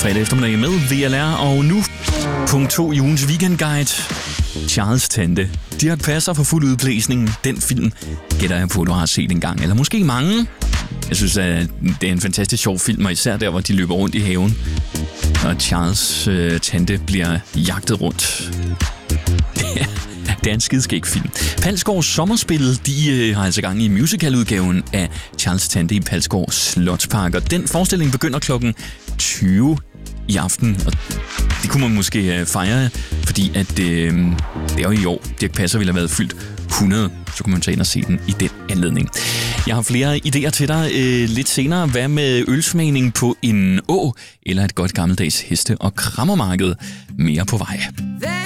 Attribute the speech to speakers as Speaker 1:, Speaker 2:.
Speaker 1: Fredag eftermiddag med VLR, og nu punkt 2 i ugens weekendguide. Charles Tante. Dirch Passer for fuld udblæsning. Den film gætter jeg på, du har set en gang, eller måske mange. Jeg synes, at det er en fantastisk sjov film, og især der, hvor de løber rundt i haven, og Charles Tante bliver jagtet rundt. Det er en skidskæg film. Palsgaards Sommerspil, de har altså gang i musicaludgaven af Charles Tante i Palsgaard Slotspark, og den forestilling begynder klokken 20 i aften, og det kunne man måske fejre, fordi at det er jo i år, Dirch Passer ville have været fyldt 100, så kunne man tage ind og se den i den anledning. Jeg har flere idéer til dig lidt senere. Hvad med ølsmagning på en å, eller et godt gammeldags heste- og krammermarked? Mere på vej.